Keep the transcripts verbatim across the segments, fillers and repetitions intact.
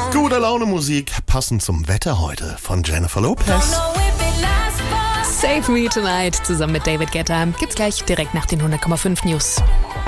Gute Laune Musik, passend zum Wetter heute von Jennifer Lopez. Save Me Tonight zusammen mit David Guetta gibt's gleich direkt nach den hundert Komma fünf News.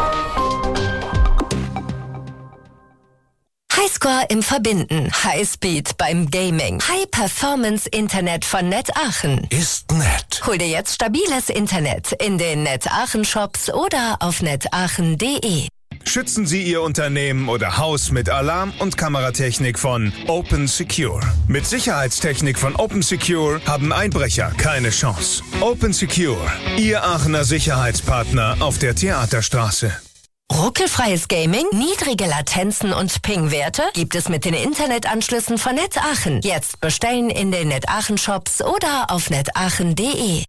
Highscore im Verbinden, Highspeed beim Gaming, High-Performance-Internet von Net Aachen. Ist nett. Hol dir jetzt stabiles Internet in den Net Aachen Shops oder auf netaachen punkt de. Schützen Sie Ihr Unternehmen oder Haus mit Alarm- und Kameratechnik von Open Secure. Mit Sicherheitstechnik von Open Secure haben Einbrecher keine Chance. Open Secure, Ihr Aachener Sicherheitspartner auf der Theaterstraße. Ruckelfreies Gaming, niedrige Latenzen und Ping-Werte gibt es mit den Internetanschlüssen von Net Aachen. Jetzt bestellen in den Net Aachen Shops oder auf netaachen punkt de.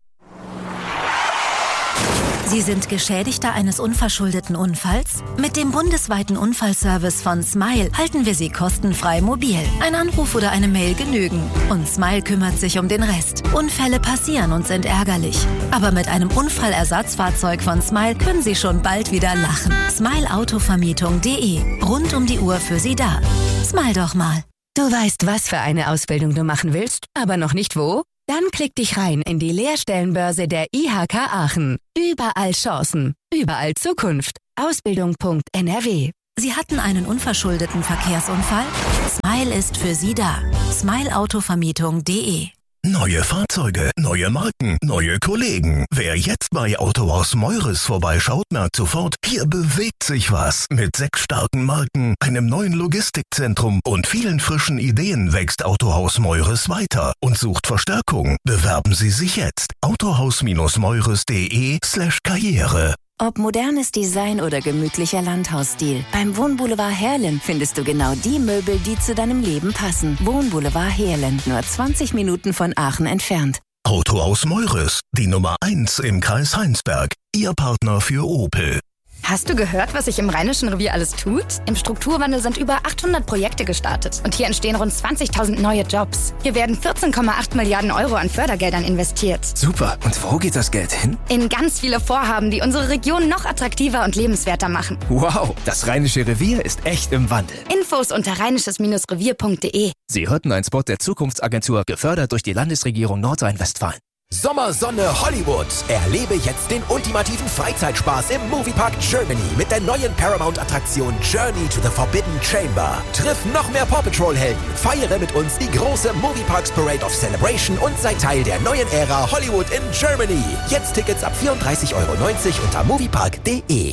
Sie sind Geschädigter eines unverschuldeten Unfalls? Mit dem bundesweiten Unfallservice von Smile halten wir Sie kostenfrei mobil. Ein Anruf oder eine Mail genügen. Und Smile kümmert sich um den Rest. Unfälle passieren und sind ärgerlich. Aber mit einem Unfallersatzfahrzeug von Smile können Sie schon bald wieder lachen. smile autovermietung punkt de. Rund um die Uhr für Sie da. Smile doch mal. Du weißt, was für eine Ausbildung du machen willst, aber noch nicht wo? Dann klick dich rein in die Lehrstellenbörse der I H K Aachen. Überall Chancen, überall Zukunft. Ausbildung punkt n r w. Sie hatten einen unverschuldeten Verkehrsunfall? Smile ist für Sie da. smile autovermietung punkt de. Neue Fahrzeuge, neue Marken, neue Kollegen. Wer jetzt bei Autohaus Meures vorbeischaut, merkt sofort, hier bewegt sich was. Mit sechs starken Marken, einem neuen Logistikzentrum und vielen frischen Ideen wächst Autohaus Meures weiter und sucht Verstärkung. Bewerben Sie sich jetzt. autohaus-meures punkt de slash karriere. Ob modernes Design oder gemütlicher Landhausstil, beim Wohnboulevard Heerlen findest du genau die Möbel, die zu deinem Leben passen. Wohnboulevard Heerlen, nur zwanzig Minuten von Aachen entfernt. Autohaus Meures, die Nummer eins im Kreis Heinsberg. Ihr Partner für Opel. Hast du gehört, was sich im Rheinischen Revier alles tut? Im Strukturwandel sind über achthundert Projekte gestartet und hier entstehen rund zwanzigtausend neue Jobs. Hier werden vierzehn Komma acht Milliarden Euro an Fördergeldern investiert. Super. Und wo geht das Geld hin? In ganz viele Vorhaben, die unsere Region noch attraktiver und lebenswerter machen. Wow, das Rheinische Revier ist echt im Wandel. Infos unter rheinisches Revier punkt de. Sie hörten einen Spot der Zukunftsagentur, gefördert durch die Landesregierung Nordrhein-Westfalen. Sommersonne Hollywood. Erlebe jetzt den ultimativen Freizeitspaß im Moviepark Germany mit der neuen Paramount-Attraktion Journey to the Forbidden Chamber. Triff noch mehr Paw Patrol-Helden, feiere mit uns die große Movieparks Parade of Celebration und sei Teil der neuen Ära Hollywood in Germany. Jetzt Tickets ab vierunddreißig Euro neunzig unter moviepark punkt de.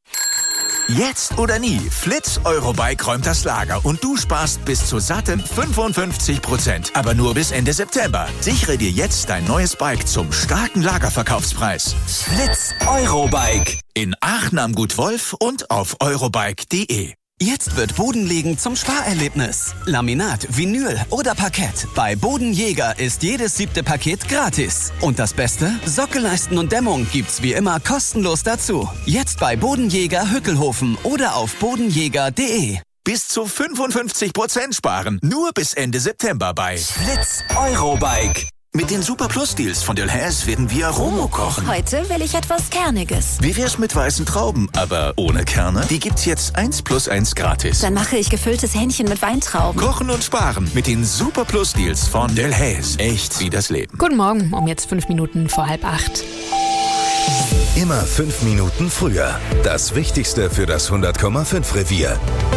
Jetzt oder nie, Flitz Eurobike räumt das Lager und du sparst bis zu satten fünfundfünfzig Prozent. Aber nur bis Ende September. Sichere dir jetzt dein neues Bike zum starken Lagerverkaufspreis. Flitz Eurobike. In Aachen am Gut Wolf und auf eurobike punkt de. Jetzt wird Bodenlegen zum Sparerlebnis. Laminat, Vinyl oder Parkett. Bei Bodenjäger ist jedes siebte Paket gratis. Und das Beste? Sockelleisten und Dämmung gibt's wie immer kostenlos dazu. Jetzt bei Bodenjäger Hückelhofen oder auf bodenjäger punkt de. Bis zu fünfundfünfzig Prozent sparen. Nur bis Ende September bei Flitz Eurobike. Mit den Super Plus Deals von Delhaize werden wir Romo kochen. Heute will ich etwas Kerniges. Wie wär's mit weißen Trauben, aber ohne Kerne? Die gibt's jetzt eins plus eins gratis. Dann mache ich gefülltes Hähnchen mit Weintrauben. Kochen und sparen mit den Super Plus Deals von Delhaize. Echt wie das Leben. Guten Morgen, um jetzt fünf Minuten vor halb acht. Immer fünf Minuten früher. Das Wichtigste für das hundert Komma fünf Revier.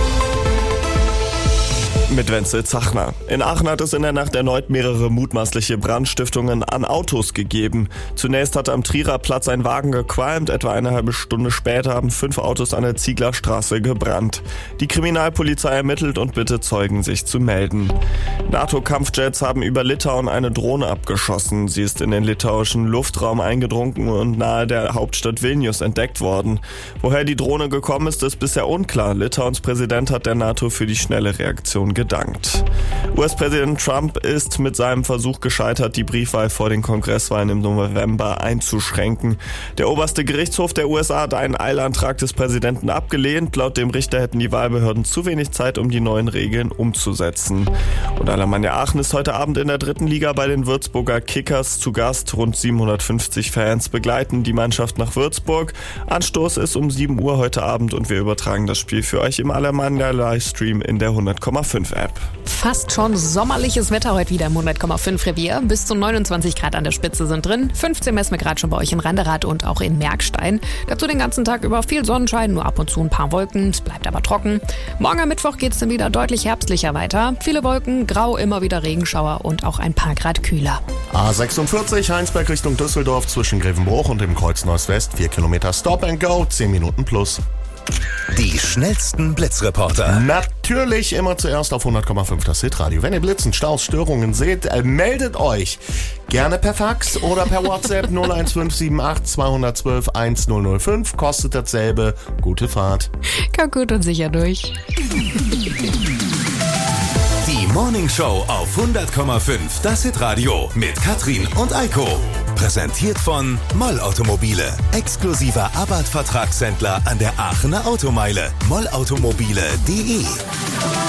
Mit Wenzel Zachner. In Aachen hat es in der Nacht erneut mehrere mutmaßliche Brandstiftungen an Autos gegeben. Zunächst hatte am Trierer Platz ein Wagen gequalmt. Etwa eine halbe Stunde später haben fünf Autos an der Zieglerstraße gebrannt. Die Kriminalpolizei ermittelt und bittet Zeugen, sich zu melden. NATO-Kampfjets haben über Litauen eine Drohne abgeschossen. Sie ist in den litauischen Luftraum eingedrungen und nahe der Hauptstadt Vilnius entdeckt worden. Woher die Drohne gekommen ist, ist bisher unklar. Litauens Präsident hat der NATO für die schnelle Reaktion gedankt. U S-Präsident Trump ist mit seinem Versuch gescheitert, die Briefwahl vor den Kongresswahlen im November einzuschränken. Der oberste Gerichtshof der U S A hat einen Eilantrag des Präsidenten abgelehnt. Laut dem Richter hätten die Wahlbehörden zu wenig Zeit, um die neuen Regeln umzusetzen. Und Alemannia Aachen ist heute Abend in der dritten Liga bei den Würzburger Kickers zu Gast. Rund siebenhundertfünfzig Fans begleiten die Mannschaft nach Würzburg. Anstoß ist um sieben Uhr heute Abend und wir übertragen das Spiel für euch im Alemannia Livestream in der hundert Komma fünf. fünf App. Fast schon sommerliches Wetter heute wieder im hundert Komma fünf Revier. Bis zu neunundzwanzig Grad an der Spitze sind drin. fünfzehn messen wir gerade schon bei euch in Randerath und auch in Merkstein. Dazu den ganzen Tag über viel Sonnenschein, nur ab und zu ein paar Wolken. Es bleibt aber trocken. Morgen am Mittwoch geht es dann wieder deutlich herbstlicher weiter. Viele Wolken, grau, immer wieder Regenschauer und auch ein paar Grad kühler. A sechsundvierzig Heinsberg Richtung Düsseldorf zwischen Grevenbruch und dem Kreuz Neuss-West. vier Kilometer Stop and Go, zehn Minuten plus. Die schnellsten Blitzreporter. Natürlich immer zuerst auf hundert Komma fünf das Hitradio. Wenn ihr Blitzen, Staus, Störungen seht, äh, meldet euch. Gerne per Fax oder per WhatsApp null eins fünf sieben acht zwei eins zwei eins null null fünf. Kostet dasselbe. Gute Fahrt. Kommt gut und sicher durch. Die Morning Show auf hundert Komma fünf das Hitradio mit Katrin und Eiko. Präsentiert von Moll Automobile. Exklusiver Abarth-Vertragshändler an der Aachener Automeile. moll automobile punkt de